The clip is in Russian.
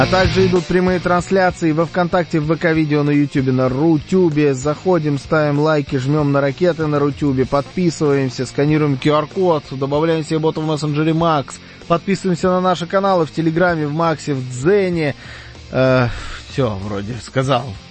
А также идут прямые трансляции во ВКонтакте, в ВК-видео, на Ютубе, на Рутюбе. Заходим, ставим лайки, жмем на ракеты на Рутюбе, подписываемся, сканируем QR-код, добавляем себе бота в мессенджере Макс, подписываемся на наши каналы в Телеграме, в Максе, в Дзене. Все, вроде сказал.